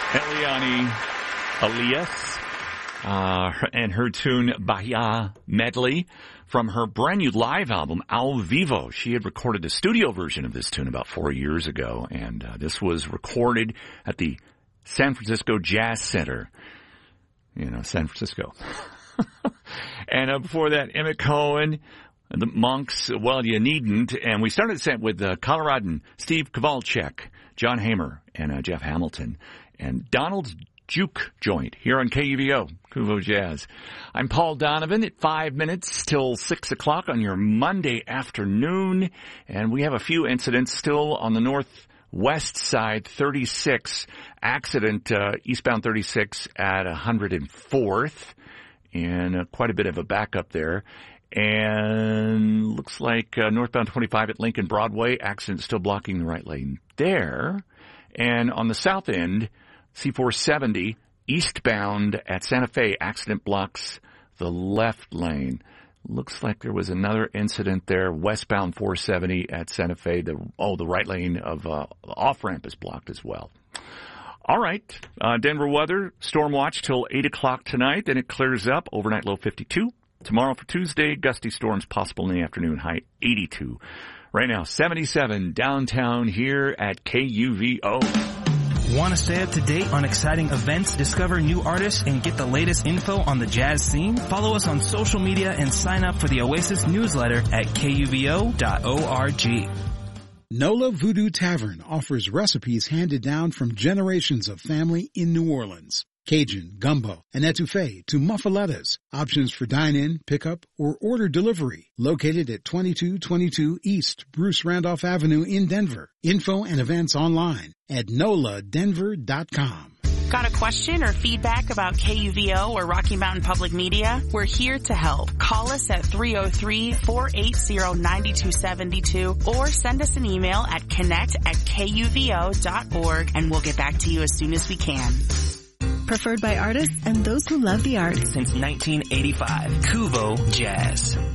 Eliane Elias and her tune Bahia Medley from her brand new live album, Ao Vivo. She had recorded a studio version of this tune about 4 years ago, and this was recorded at the San Francisco Jazz Center. You know, San Francisco. And before that, Emmett Cohen, the Monks, Well, You Needn't. And we started the set with Coloradan, Steve Kowalczyk, John Hamer, and Jeff Hamilton, and Donald's Juke Joint here on KUVO, Kuvo Jazz. I'm Paul Donovan at 5 minutes till 6 o'clock on your Monday afternoon. And we have a few incidents still on the northwest side, 36 accident, eastbound 36 at 104th. And quite a bit of a backup there. And looks like northbound 25 at Lincoln Broadway, accident still blocking the right lane there. And on the south end, C470 eastbound at Santa Fe, accident blocks the left lane. Looks like there was another incident there, westbound 470 at Santa Fe. The right lane of the off-ramp is blocked as well. All right, Denver weather, storm watch till 8 o'clock tonight, then it clears up, overnight low 52. Tomorrow for Tuesday, gusty storms possible in the afternoon, high 82. Right now, 77 downtown here at KUVO. Want to stay up to date on exciting events, discover new artists, and get the latest info on the jazz scene? Follow us on social media and sign up for the Oasis newsletter at kuvo.org. NOLA Voodoo Tavern offers recipes handed down from generations of family in New Orleans. Cajun, gumbo, and etouffee to muffalettas. Options for dine-in, pickup, or order delivery. Located at 2222 East Bruce Randolph Avenue in Denver. Info and events online at noladenver.com. Got a question or feedback about KUVO or Rocky Mountain Public Media? We're here to help. Call us at 303-480-9272 or send us an email at connect@kuvo.org and we'll get back to you as soon as we can. Preferred by artists and those who love the arts. Since 1985, Kuvo Jazz.